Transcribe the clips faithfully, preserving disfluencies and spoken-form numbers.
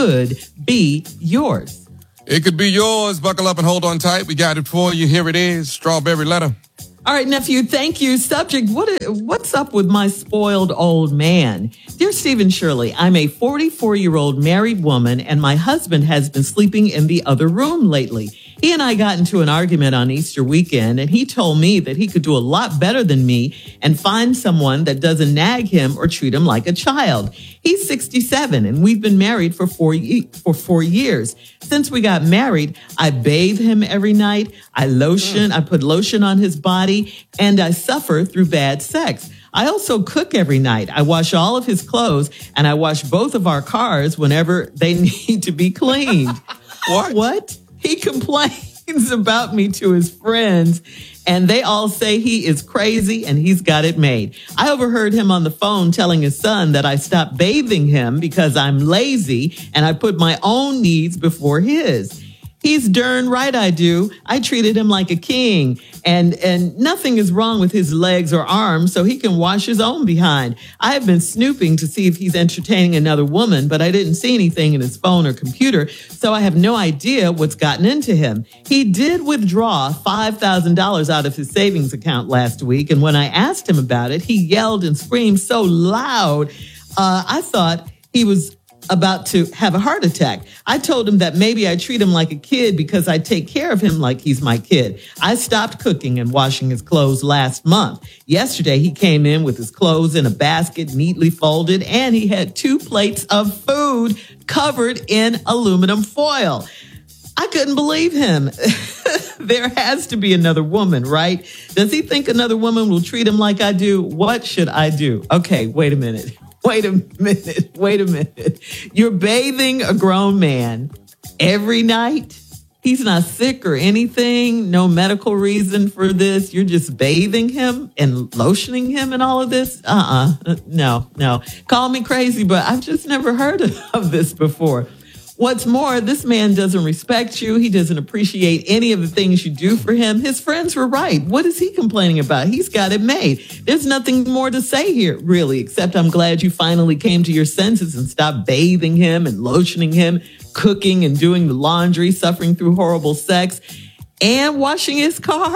could be yours. It could be yours. Buckle up and hold on tight. We got it for you. Here it is. Strawberry letter. All right, nephew, thank you. Subject, what, what's up with my spoiled old man? Dear Stephen Shirley, I'm a forty-four-year-old married woman, and my husband has been sleeping in the other room lately. He and I got into an argument on Easter weekend, and he told me that he could do a lot better than me and find someone that doesn't nag him or treat him like a child. He's sixty-seven, and we've been married for four, for four years. Since we got married, I bathe him every night. I lotion, I put lotion on his body, and I suffer through bad sex. I also cook every night. I wash all of his clothes, and I wash both of our cars whenever they need to be cleaned. What? What? He complains about me to his friends, and they all say he is crazy and he's got it made. I overheard him on the phone telling his son that I stopped bathing him because I'm lazy and I put my own needs before his. He's darn right I do. I treated him like a king, and, and nothing is wrong with his legs or arms, so he can wash his own behind. I have been snooping to see if he's entertaining another woman, but I didn't see anything in his phone or computer, so I have no idea what's gotten into him. He did withdraw five thousand dollars out of his savings account last week, and when I asked him about it, he yelled and screamed so loud, uh, I thought he was about to have a heart attack. I told him that maybe I treat him like a kid because I take care of him like he's my kid. I stopped cooking and washing his clothes last month. Yesterday, he came in with his clothes in a basket, neatly folded, and he had two plates of food covered in aluminum foil. I couldn't believe him. There has to be another woman, right? Does he think another woman will treat him like I do? What should I do? Okay, wait a minute. Wait a minute. Wait a minute. You're bathing a grown man every night. He's not sick or anything. No medical reason for this. You're just bathing him and lotioning him and all of this. Uh-uh. No, no. Call me crazy, but I've just never heard of this before. What's more, this man doesn't respect you. He doesn't appreciate any of the things you do for him. His friends were right. What is he complaining about? He's got it made. There's nothing more to say here, really, except I'm glad you finally came to your senses and stopped bathing him and lotioning him, cooking and doing the laundry, suffering through horrible sex, and washing his car.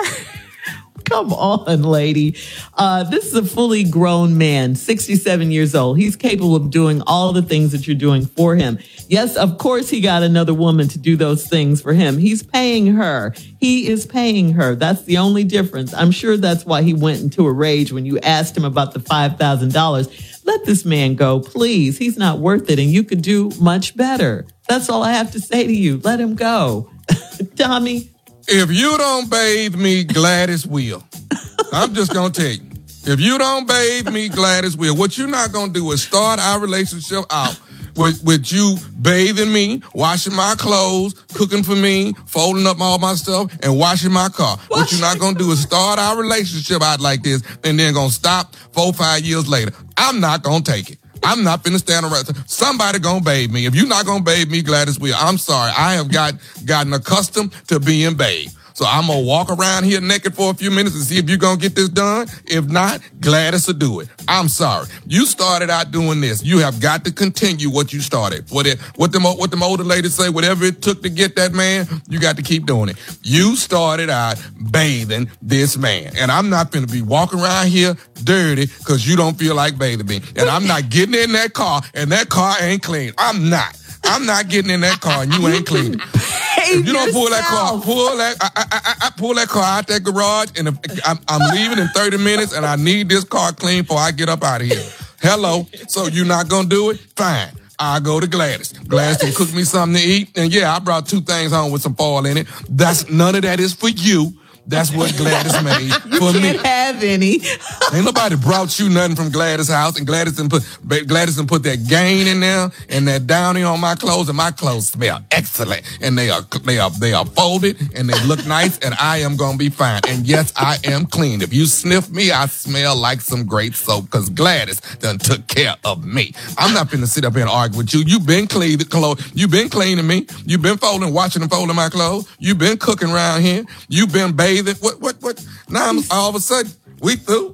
Come on, lady. Uh, this is a fully grown man, sixty-seven years old. He's capable of doing all the things that you're doing for him. Yes, of course, he got another woman to do those things for him. He's paying her. He is paying her. That's the only difference. I'm sure that's why he went into a rage when you asked him about the five thousand dollars. Let this man go, please. He's not worth it, and you could do much better. That's all I have to say to you. Let him go. Tommy? If you don't bathe me, Gladys will. I'm just going to tell you. If you don't bathe me, Gladys will. What you're not going to do is start our relationship out with, with you bathing me, washing my clothes, cooking for me, folding up all my stuff, and washing my car. What, what you're not going to do is start our relationship out like this and then going to stop four, five years later. I'm not going to take it. I'm not finna stand around. Somebody gonna bathe me. If you're not gonna bathe me, Gladys will. I'm sorry. I have got gotten accustomed to being bathed. So I'm gonna walk around here naked for a few minutes and see if you're gonna get this done. If not, Gladys will do it. I'm sorry. You started out doing this. You have got to continue what you started. What it, what them, what them older ladies say, whatever it took to get that man, you got to keep doing it. You started out bathing this man. And I'm not finna be walking around here dirty because you don't feel like bathing me. And I'm not getting in that car and that car ain't clean. I'm not. I'm not getting in that car and you ain't clean. If you don't pull that car, pull that, I, I, I, I pull that car out that garage, and if, I'm, I'm leaving in thirty minutes, and I need this car clean before I get up out of here. Hello. So you're not gonna do it? Fine. I'll go to Gladys. Gladys can cook me something to eat, and yeah, I brought two things home with some foil in it. That's none of that is for you. That's what Gladys made for me. You can't have any. Ain't nobody brought you nothing from Gladys' house, and Gladys done put Gladys done put that gain in there and that downy on my clothes, and my clothes smell excellent, and they are they are they are folded and they look nice, and I am gonna be fine. And yes, I am clean. If you sniff me, I smell like some great soap because Gladys done took care of me. I'm not finna sit up here and argue with you. You been clean the clothes. You been cleaning me. You been folding, washing and folding my clothes. You been cooking around here. You been bathing. What, what, what? Now I'm, all of a sudden, we through?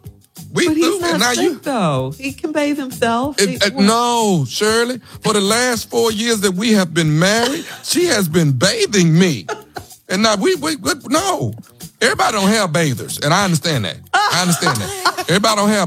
We but through. he's not and now sick, you, though. He can bathe himself. it, He- uh, no, Shirley. For the last four years that we have been married, she has been bathing me. And now we, we, we no. Everybody don't have bathers, and I understand that. I understand that. Everybody don't have